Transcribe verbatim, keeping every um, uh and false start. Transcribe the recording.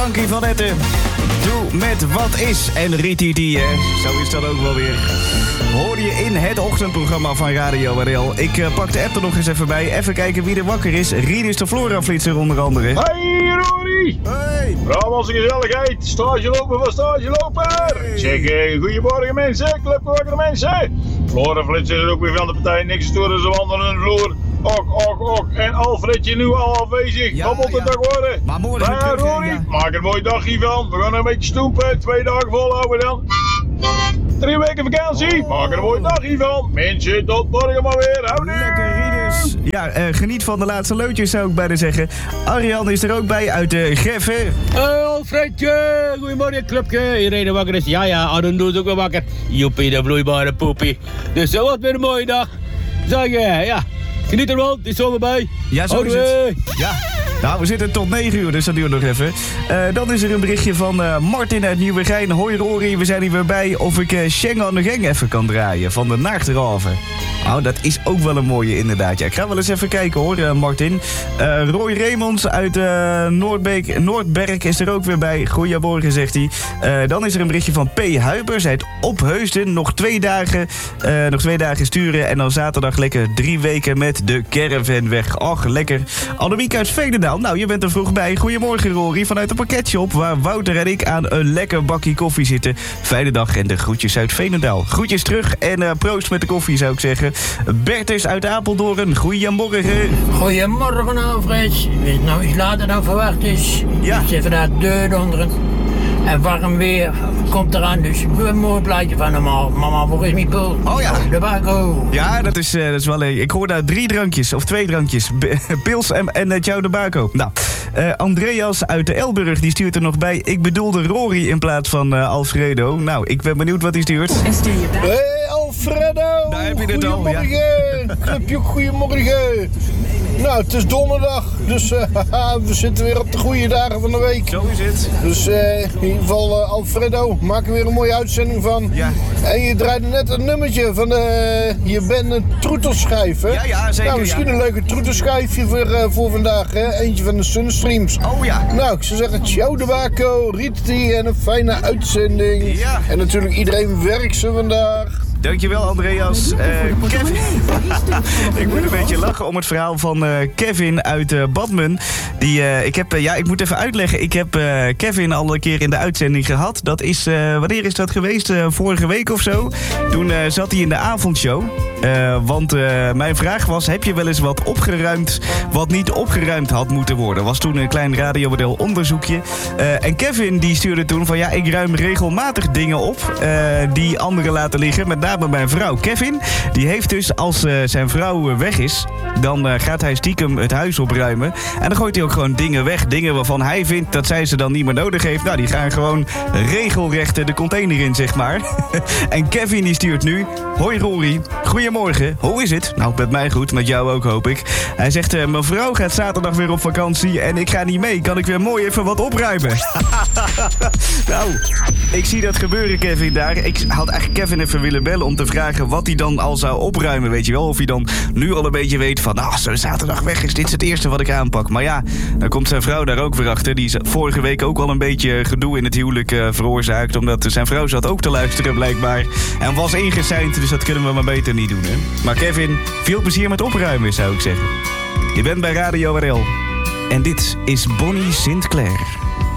Frankie van Etten. Doe met wat is. En Rititi, hè. Zo is dat ook wel weer. Hoor je in het ochtendprogramma van Radio R L. Ik uh, pak de app er nog eens even bij. Even kijken wie er wakker is. Rien is de Flora-flitser onder andere. Hey Rory! Hey! Brabantse gezelligheid. Stage lopen van stage loper. Hey. Zeg, uh, goedemorgen mensen. Club wakker mensen. Flora-flitser is ook weer van de partij. Niks storen ze wandelen de vloer. Ok, ok, ok. En Alfredje nu al afwezig. Ja, Wat moet het ja. dag worden? Maar morgen Maar terug, Rory, ja. maak er een mooi dagje van. We gaan een beetje stoempen. Twee dagen volhouden dan. Drie weken vakantie. Maak er een mooi dagje van. Mensen, tot morgen maar weer. Houdoe. Lekker, Rieders. Ja, uh, geniet van de laatste leutjes, zou ik bijna zeggen. Arjan is er ook bij uit de Geffen. Hey Alfredje, goedemorgen clubje. Iedereen wakker is. Ja, ja, Arjen doet ook wel wakker. Joepie, de vloeibare poepie. Dus zo wat weer een mooie dag. Zeg je, ja. Geniet er wel, het is zo bij. Ja, zo is het. Ja. Nou, we zitten tot negen uur, dus dat duurt nog even. Uh, dan is er een berichtje van uh, Martin uit Nieuwegein. Hoi Rory, we zijn hier weer bij of ik uh, Sheng aan de Gang even kan draaien van de Naachterhaven. Nou, dat is ook wel een mooie inderdaad. Ja, ik ga wel eens even kijken hoor, uh, Martin. Uh, Roy Remonds uit uh, Noordbeek, Noordberg is er ook weer bij. Goeiemorgen, zegt hij. Uh, dan is er een berichtje van P. Huibers uit Opheusden. Nog twee dagen, uh, nog twee dagen sturen en dan zaterdag lekker drie weken met de caravan weg. Och, lekker. Annemiek uit Veenendaal. Nou, je bent er vroeg bij. Goedemorgen, Rory, vanuit de pakketshop waar Wouter en ik aan een lekker bakje koffie zitten. Fijne dag en de groetjes uit Veenendaal. Groetjes terug en uh, proost met de koffie, zou ik zeggen. Bertus uit Apeldoorn, goedemorgen. Goedemorgen, Alfred. Weet je nou iets later dan verwacht is? Ja. Ik zit vandaag deur onder en warm weer komt eraan, dus een mooi plaatje van hem al. Mama, waar is mijn pul? Oh ja. De bako. Ja, dat is, uh, dat is wel leuk. Ik hoor daar drie drankjes, of twee drankjes. B- pils en, en uh, Ciao de Bako. Nou, uh, Andreas uit de Elburg, die stuurt er nog bij. Ik bedoelde Rory in plaats van uh, Alfredo. Nou, ik ben benieuwd wat hij stuurt. Hey Alfredo! Daar heb je het al, ja. Goedemorgen! Clubje, goedemorgen! Nou, het is donderdag, dus uh, we zitten weer op de goede dagen van de week. Zo is het. Dus uh, in ieder geval uh, Alfredo, maak er weer een mooie uitzending van. Ja. En je draaide net een nummertje van de, je bent een troetelschijf, hè? Ja, ja, zeker. Nou, misschien ja. een leuke troetelschijfje voor, uh, voor vandaag, hè? Eentje van de Sunstreams. Oh ja. Nou, ik zou zeggen, ciao de Bako, Riti en een fijne uitzending. Ja. En natuurlijk iedereen werkt ze vandaag. Dankjewel, Andreas. Uh, Kevin. Ik moet een beetje lachen om het verhaal van uh, Kevin uit uh, Badmen. Die, uh, ik, heb, uh, ja, ik moet even uitleggen. Ik heb uh, Kevin al een keer in de uitzending gehad. Dat is, uh, wanneer is dat geweest? Uh, vorige week of zo. Toen uh, zat hij in de avondshow. Uh, want uh, mijn vraag was, heb je wel eens wat opgeruimd wat niet opgeruimd had moeten worden? Was toen een klein radiomodel onderzoekje. Uh, en Kevin die stuurde toen van ja, ik ruim regelmatig dingen op uh, die anderen laten liggen. Met name mijn vrouw. Kevin, die heeft dus als uh, zijn vrouw weg is, dan uh, gaat hij stiekem het huis opruimen. En dan gooit hij ook gewoon dingen weg. Dingen waarvan hij vindt dat zij ze dan niet meer nodig heeft. Nou, die gaan gewoon regelrecht de container in, zeg maar. En Kevin die stuurt nu, hoi Rory, goedemorgen, hoe is het? Nou, met mij goed, met jou ook hoop ik. Hij zegt, uh, mijn vrouw gaat zaterdag weer op vakantie en ik ga niet mee. Kan ik weer mooi even wat opruimen? Nou, ik zie dat gebeuren, Kevin, daar. Ik had eigenlijk Kevin even willen bellen om te vragen wat hij dan al zou opruimen, weet je wel. Of hij dan nu al een beetje weet van, nou, als ze zaterdag weg is, dit is het eerste wat ik aanpak. Maar ja, dan komt zijn vrouw daar ook weer achter. Die is vorige week ook al een beetje gedoe in het huwelijk uh, veroorzaakt. Omdat zijn vrouw zat ook te luisteren, blijkbaar. En was ingeseind, dus dat kunnen we maar beter niet doen, hè. Maar Kevin, veel plezier met opruimen, zou ik zeggen. Je bent bij Radio R L. En dit is Bonnie Sinclair.